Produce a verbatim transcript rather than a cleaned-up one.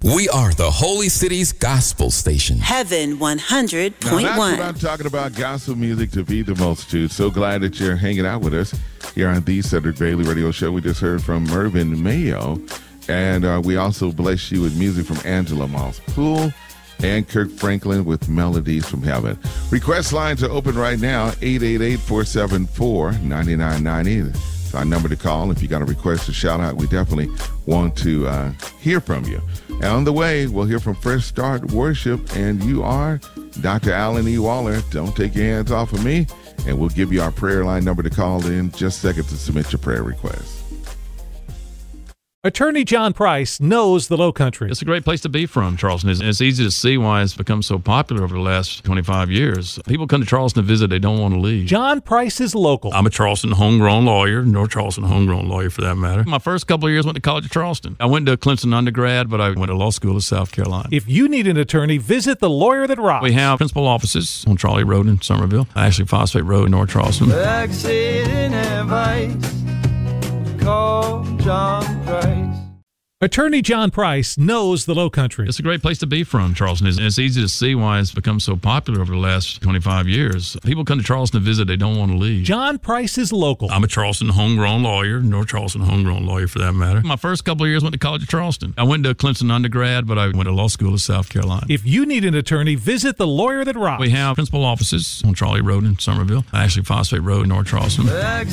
We are the Holy City's gospel station. Heaven one hundred point one. Now, that's what I'm talking about, gospel music to be the most to. So glad that you're hanging out with us here on the Cedric Bailey Radio Show. We just heard from Mervyn Mayo, and uh, we also bless you with music from Angela Moss Poole and Kirk Franklin with Melodies from Heaven. Request lines are open right now, eight eight eight, four seven four, nine nine nine eight. It's our number to call. If you got a request to shout out, we definitely want to uh, hear from you. And on the way, we'll hear from Fresh Start Worship, and you are Doctor Alan E. Waller. Don't take your hands off of me, and we'll give you our prayer line number to call in just a second to submit your prayer request. Attorney John Price knows the Lowcountry. It's a great place to be from, Charleston. It's easy to see why it's become so popular over the last twenty-five years. People come to Charleston to visit. They don't want to leave. John Price is local. I'm a Charleston homegrown lawyer, North Charleston homegrown lawyer for that matter. My first couple of years went to College of Charleston. I went to Clemson undergrad, but I went to law school in South Carolina. If you need an attorney, visit the Lawyer That Rocks. We have principal offices on Trolley Road in Somerville, actually Phosphate Road in North Charleston. Exit and advice, call John Price. Attorney John Price knows the Lowcountry. It's a great place to be from, Charleston. It's easy to see why it's become so popular over the last twenty-five years. People come to Charleston to visit. They don't want to leave. John Price is local. I'm a Charleston homegrown lawyer, North Charleston homegrown lawyer for that matter. My first couple of years went to College of Charleston. I went to Clemson undergrad, but I went to law school in South Carolina. If you need an attorney, visit the Lawyer That Rocks. We have principal offices on Trolley Road in Somerville, actually Phosphate Road in North Charleston.